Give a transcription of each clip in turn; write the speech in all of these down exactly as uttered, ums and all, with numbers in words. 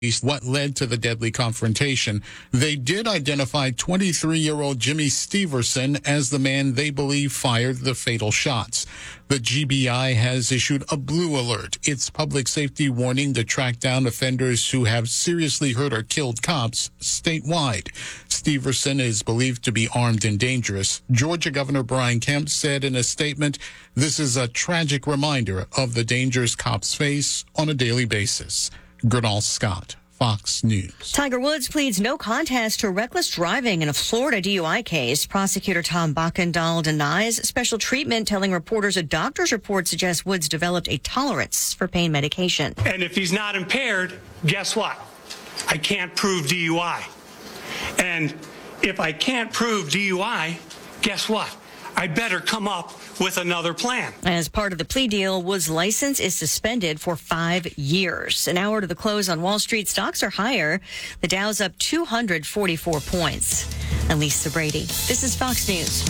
what led to the deadly confrontation. They did identify twenty-three-year-old Jimmy Steverson as the man they believe fired the fatal shots. The G B I has issued a blue alert, its public safety warning to track down offenders who have seriously hurt or killed cops statewide. Steverson is believed to be armed and dangerous. Georgia Governor Brian Kemp said in a statement, "This is a tragic reminder of the dangers cops face on a daily basis." Gernal Scott, Fox News. Tiger Woods pleads no contest to reckless driving in a Florida D U I case. Prosecutor Tom Bakkendahl denies special treatment, telling reporters a doctor's report suggests Woods developed a tolerance for pain medication. And if he's not impaired, guess what? I can't prove D U I. And if I can't prove D U I, guess what? I better come up with another plan. As part of the plea deal, Woods' license is suspended for five years. An hour to the close on Wall Street, stocks are higher. The Dow's up two hundred forty-four points. I'm Lisa Brady. This is Fox News.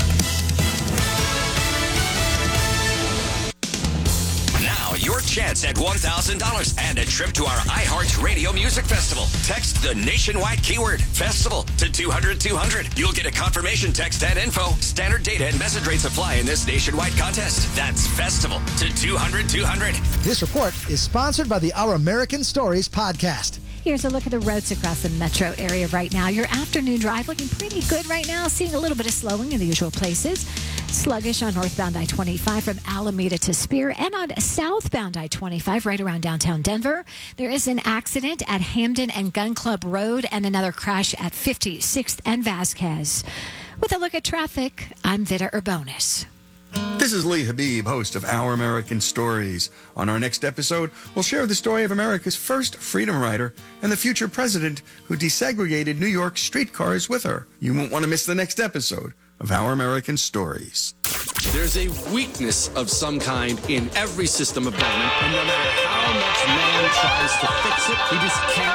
Your chance at one thousand dollars and a trip to our iHeartRadio Music Festival. Text the nationwide keyword festival to two hundred two hundred. You'll get a confirmation text and info. Standard data and message rates apply in this nationwide contest. That's festival to two hundred two hundred. This report is sponsored by the Our American Stories podcast. Here's a look at the roads across the metro area right now. Your afternoon drive looking pretty good right now, seeing a little bit of slowing in the usual places. Sluggish on northbound I twenty-five from Alameda to Spear, and on southbound I twenty-five right around downtown Denver. There is an accident at Hamden and Gun Club Road and another crash at fifty-sixth and Vasquez. With a look at traffic, I'm Vida Urbonis. This is Lee Habib, host of Our American Stories. On our next episode, we'll share the story of America's first freedom rider and the future president who desegregated New York streetcars with her. You won't want to miss the next episode of Our American Stories. There's a weakness of some kind in every system of government, and no matter how much man tries to fix it, he just can't